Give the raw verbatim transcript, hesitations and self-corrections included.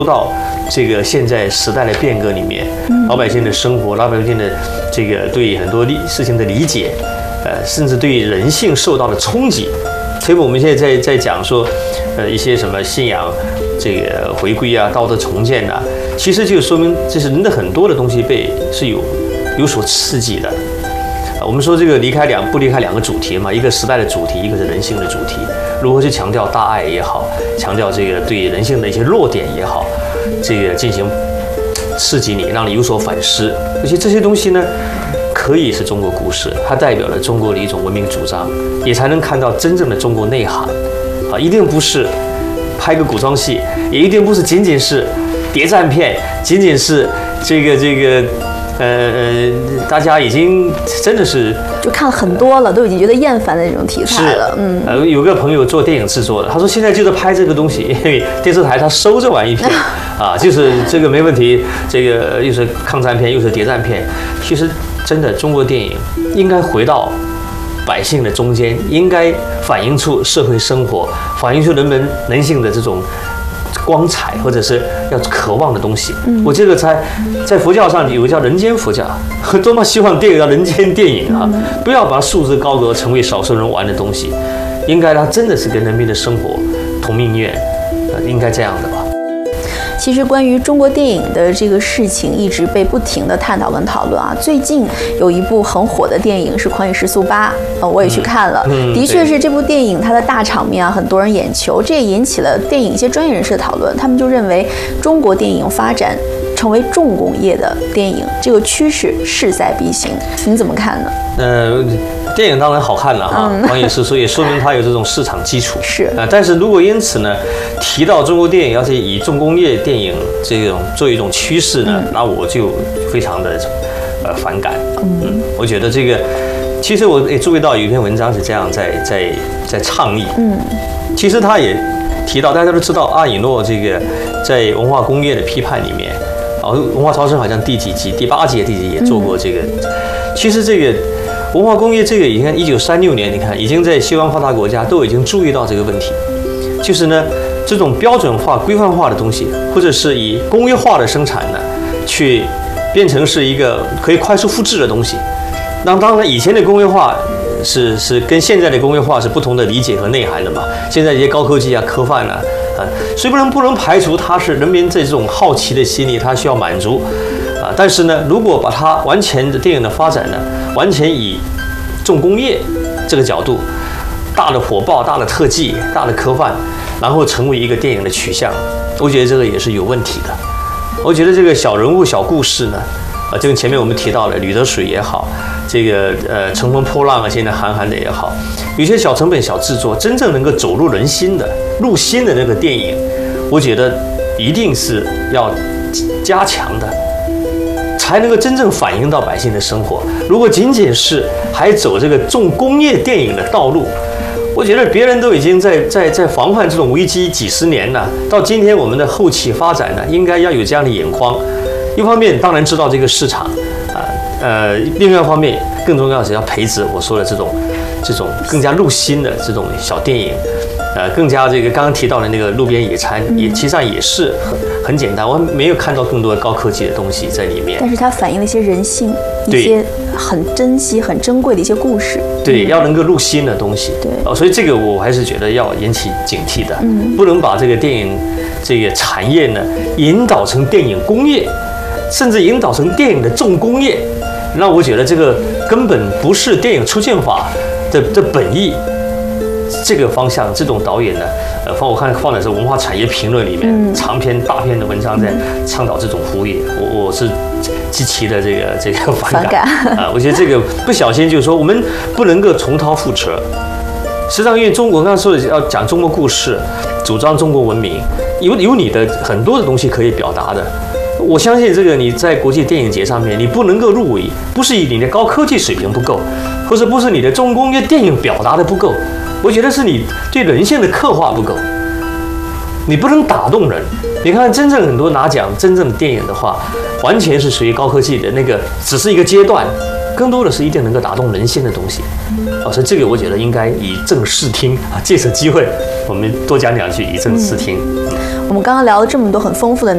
到这个现在时代的变革里面，老百姓的生活，老百姓的这个对很多事情的理解，呃，甚至对人性受到的冲击。所以我们现在在在讲说，呃，一些什么信仰这个回归啊、道德重建啊，其实就说明这是人的很多的东西被是有有所刺激的。我们说这个离开两不离开两个主题嘛，一个时代的主题，一个是人性的主题。如何去强调大爱也好，强调这个对人性的一些弱点也好，这个进行刺激你，让你有所反思。而且这些东西呢，可以是中国故事，它代表了中国的一种文明主张，也才能看到真正的中国内涵。啊，一定不是拍个古装戏，也一定不是仅仅是谍战片，仅仅是这个这个。呃呃，大家已经真的是就看了很多了，都已经觉得厌烦的那种题材了。嗯， 呃，有个朋友做电影制作的，他说现在就是拍这个东西，因为电视台他收这玩意片啊，就是这个没问题，这个又是抗战片又是谍战片。其实真的，中国电影应该回到百姓的中间，应该反映出社会生活，反映出人们人性的这种光彩，或者是要渴望的东西。嗯，我这个在在佛教上有个叫人间佛教，多么希望电影叫人间电影啊！不要把它束之高阁，成为少数人玩的东西。应该它真的是跟人民的生活同命运，呃，应该这样的吧。 其实关于中国电影的这个事情，一直被不停的探讨跟讨论啊。最近有一部很火的电影是《狂野时速八》，呃，我也去看了。嗯嗯、的确是这部电影它的大场面啊，很多人眼球，这也引起了电影一些专业人士的讨论。他们就认为中国电影发展成为重工业的电影，这个趋势势在必行。你怎么看呢？ 呃，电影当然好看了哈，嗯、狂野时速也说明它有这种市场基础。 是啊、 呃，但是如果因此呢，提到中国电影要是以重工业电影这种作为一种趋势呢，嗯、那我就非常的呃反感。嗯，嗯我觉得这个，其实我也注意到有一篇文章是这样在在在倡议。嗯，其实他也提到，大家都知道阿以诺这个在文化工业的批判里面，啊，文化超生好像第几集，第八集、第几集也做过这个。嗯、其实这个。文化工业这个，你看，一九三六年，你看已经在西方发达国家都已经注意到这个问题，就是呢，这种标准化、规范化的东西，或者是以工业化的生产呢，去变成是一个可以快速复制的东西。那当然，以前的工业化是是跟现在的工业化是不同的理解和内涵的嘛。现在一些高科技啊、科幻啊，啊，所以不能不能排除它是人民这种好奇的心理，它需要满足。啊，但是呢，如果把它完全的电影的发展呢，完全以重工业这个角度，大的火爆、大的特技、大的科幻，然后成为一个电影的取向，我觉得这个也是有问题的。我觉得这个小人物、小故事呢，啊，就跟前面我们提到的吕得水也好，这个呃乘风破浪啊，现在韩寒的也好，有些小成本、小制作，真正能够走入人心的、入心的那个电影，我觉得一定是要加强的。才能够真正反映到百姓的生活。如果仅仅是还走这个重工业电影的道路，我觉得别人都已经在在在防范这种危机几十年了。到今天我们的后期发展呢，应该要有这样的眼光。一方面当然知道这个市场，啊呃，另外一方面更重要的是要培植我说的这种这种更加入心的这种小电影。呃，更加这个刚刚提到的那个路边野餐，也其实上也是很很简单，我没有看到更多的高科技的东西在里面。 但是它反映了一些人性，一些很珍惜、很珍贵的一些故事。 对，要能够入心的东西。 对， 哦，所以这个我还是觉得要引起警惕的，嗯，不能把这个电影这个产业呢引导成电影工业，甚至引导成电影的重工业。那我觉得这个根本不是电影出现法的的本意。这个方向，这种导演呢，呃，放我看放的是文化产业评论里面、嗯、长篇大篇的文章，在倡导这种服务业，我我是极其的这个这个反感啊、呃！我觉得这个不小心就是说，我们不能够重蹈覆辙。实际上，因为中国刚刚说的要讲中国故事，主张中国文明，有有你的很多的东西可以表达的。我相信这个你在国际电影节上面，你不能够入围，不是你的高科技水平不够，或者不是你的重工业电影表达的不够。我觉得是你对人性的刻画不够，你不能打动人。你看，真正很多拿奖真正的电影的话，完全是属于高科技的那个，只是一个阶段，更多的是一定能够打动人心的东西。哦，所以这个我觉得应该以正视听啊，借此机会，我们多讲两句以正视听。 嗯、我们刚刚聊了这么多很丰富的。